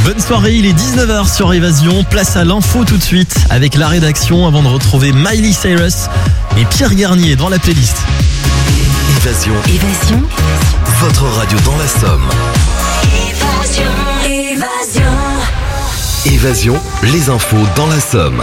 Bonne soirée, il est 19h sur Évasion. Place à l'info tout de suite avec la rédaction avant de retrouver Miley Cyrus et Pierre Garnier dans la playlist. Évasion. Votre radio dans la Somme. Évasion, les infos dans la Somme.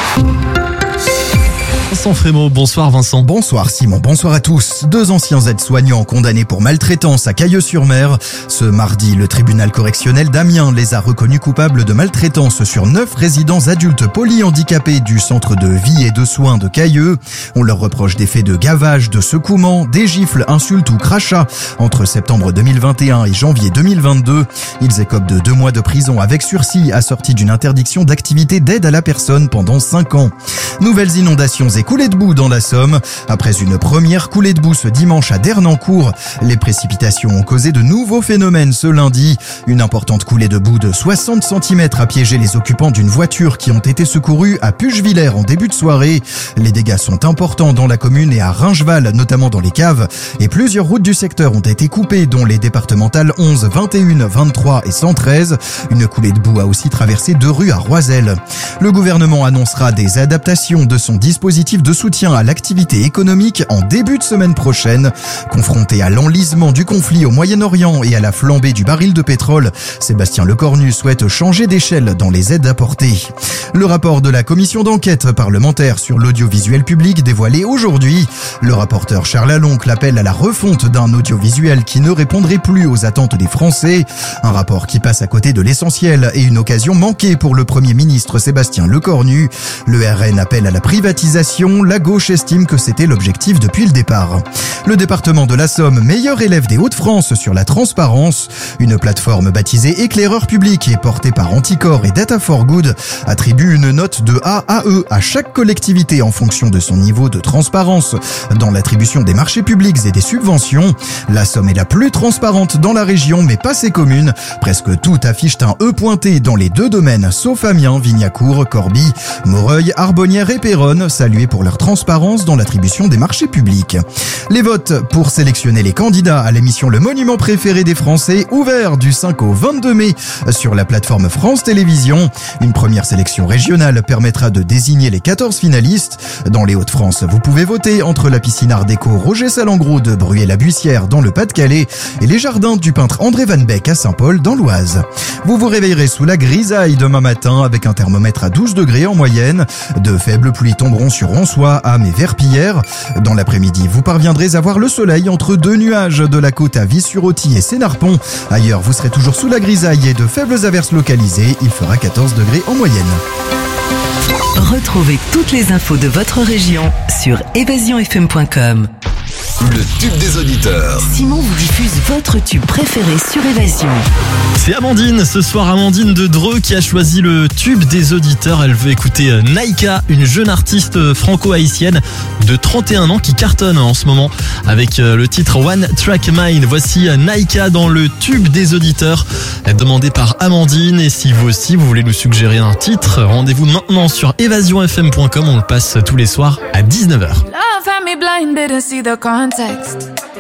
Vincent Frémaux, bonsoir Vincent. Bonsoir Simon, bonsoir à tous. 2 anciens aides-soignants condamnés pour maltraitance à Cailleux-sur-Mer. Ce mardi, le tribunal correctionnel d'Amiens les a reconnus coupables de maltraitance sur 9 résidents adultes polyhandicapés du centre de vie et de soins de Cailleux. On leur reproche des faits de gavage, de secouement, des gifles, insultes ou crachats entre septembre 2021 et janvier 2022. Ils écopent de 2 mois de prison avec sursis assorti d'une interdiction d'activité d'aide à la personne pendant 5 ans. Nouvelles inondations et coulées de boue dans la Somme. Après une première coulée de boue ce dimanche à Dernancourt, les précipitations ont causé de nouveaux phénomènes ce lundi. Une importante coulée de boue de 60 cm a piégé les occupants d'une voiture qui ont été secourus à Puchevillers en début de soirée. Les dégâts sont importants dans la commune et à Ringeval, notamment dans les caves. Et plusieurs routes du secteur ont été coupées, dont les départementales 11, 21, 23 et 113. Une coulée de boue a aussi traversé 2 rues à Roiselle. Le gouvernement annoncera des adaptations de son dispositif de soutien à l'activité économique en début de semaine prochaine. Confronté à l'enlisement du conflit au Moyen-Orient et à la flambée du baril de pétrole, Sébastien Lecornu souhaite changer d'échelle dans les aides apportées. Le rapport de la commission d'enquête parlementaire sur l'audiovisuel public dévoilé aujourd'hui. Le rapporteur Charles Aloncle appelle à la refonte d'un audiovisuel qui ne répondrait plus aux attentes des Français. Un rapport qui passe à côté de l'essentiel et une occasion manquée pour le Premier ministre Sébastien Lecornu. Le RN appelle à la privatisation. La gauche estime que c'était l'objectif depuis le départ. Le département de la Somme, meilleur élève des Hauts-de-France sur la transparence. Une plateforme baptisée Éclaireur public et portée par Anticor et Data4Good attribue une note de A à E à chaque collectivité en fonction de son niveau de transparence dans l'attribution des marchés publics et des subventions. La Somme est la plus transparente dans la région, mais pas ses communes. Presque toutes affichent un E pointé dans les 2 domaines, sauf Amiens, Vignacourt, Corbie, Moreuil, Arbonnières et Péronne, salués pour leur transparence dans l'attribution des marchés publics. Les votes pour sélectionner les candidats à l'émission Le Monument préféré des Français, ouvert du 5 au 22 mai sur la plateforme France Télévisions. Une première sélection régionale permettra de désigner les 14 finalistes. Dans les Hauts-de-France, vous pouvez voter entre la piscine Art déco Roger Salengro de Bruay-la-Bussière dans le Pas-de-Calais et les jardins du peintre André Van Beek à Saint-Paul dans l'Oise. Vous vous réveillerez sous la grisaille demain matin avec un thermomètre à 12 degrés en moyenne. De faibles pluies tomberont sur Ronsois, Ham et Verpillière. Dans l'après-midi, vous parviendrez à voir le soleil entre 2 nuages de la côte à Vis-sur-Authie et Sénarpont. Ailleurs, vous serez toujours sous la grisaille et de faibles averses localisées. Il fera 14 degrés en moyenne. Retrouvez toutes les infos de votre région sur évasionfm.com. Le tube des auditeurs. Simon vous diffuse votre tube préféré sur Évasion. C'est Amandine, ce soir Amandine de Dreux qui a choisi le tube des auditeurs. Elle veut écouter Naïka, une jeune artiste franco-haïtienne de 31 ans qui cartonne en ce moment avec le titre One Track Mind. Voici Naïka dans le tube des auditeurs, demandé par Amandine. Et si vous aussi vous voulez nous suggérer un titre, rendez-vous maintenant sur évasionfm.com. On le passe tous les soirs à 19h. Love had me blind, didn't see the context.